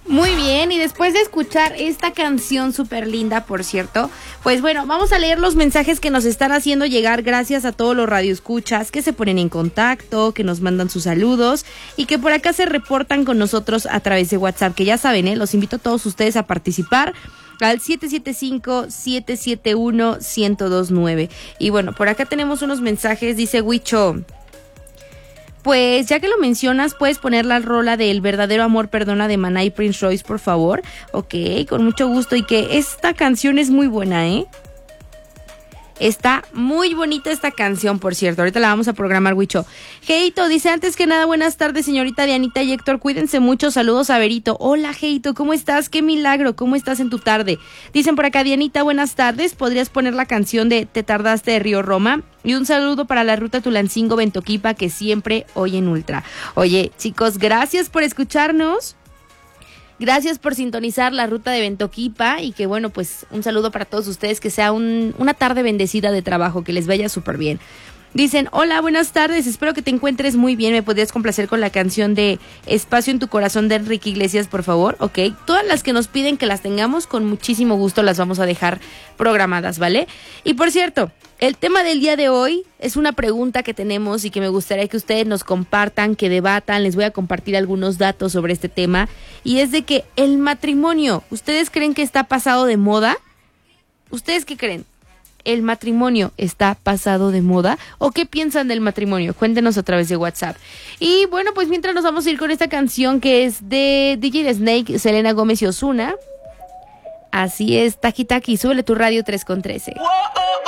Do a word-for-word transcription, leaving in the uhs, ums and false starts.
Muy bien, y después de escuchar esta canción súper linda, por cierto, pues bueno, vamos a leer los mensajes que nos están haciendo llegar gracias a todos los radioescuchas que se ponen en contacto, que nos mandan sus saludos y que por acá se reportan con nosotros a través de WhatsApp, que ya saben, ¿eh? Los invito a todos ustedes a participar al siete siete cinco, siete siete uno, uno cero dos nueve. Y bueno, por acá tenemos unos mensajes, dice Huicho. Pues ya que lo mencionas, puedes poner la rola de El verdadero amor perdona de Maná y Prince Royce, por favor. Ok, con mucho gusto. Y que esta canción es muy buena, ¿eh? Está muy bonita esta canción, por cierto. Ahorita la vamos a programar, Huicho. Geito dice, antes que nada, buenas tardes, señorita Dianita y Héctor. Cuídense mucho. Saludos a Berito. Hola, Geito, ¿cómo estás? Qué milagro. ¿Cómo estás en tu tarde? Dicen por acá, Dianita, buenas tardes. ¿Podrías poner la canción de Te tardaste de Río Roma? Y un saludo para la ruta Tulancingo-Ventoquipa, que siempre oyen Ultra. Oye, chicos, gracias por escucharnos. Gracias por sintonizar la ruta de Ventoquipa y que bueno, pues un saludo para todos ustedes, que sea un, una tarde bendecida de trabajo, que les vaya súper bien. Dicen, hola, buenas tardes, espero que te encuentres muy bien, ¿me podrías complacer con la canción de Espacio en tu corazón de Enrique Iglesias, por favor? Ok, todas las que nos piden que las tengamos, con muchísimo gusto las vamos a dejar programadas, ¿vale? Y por cierto, el tema del día de hoy es una pregunta que tenemos y que me gustaría que ustedes nos compartan, que debatan. Les voy a compartir algunos datos sobre este tema, y es de que el matrimonio, ¿ustedes creen que está pasado de moda? ¿Ustedes qué creen? ¿El matrimonio está pasado de moda? ¿O qué piensan del matrimonio? Cuéntenos a través de WhatsApp. Y bueno, pues mientras nos vamos a ir con esta canción que es de D J Snake, Selena Gómez y Ozuna. Así es, Taki Taki, súbele tu radio tres con trece.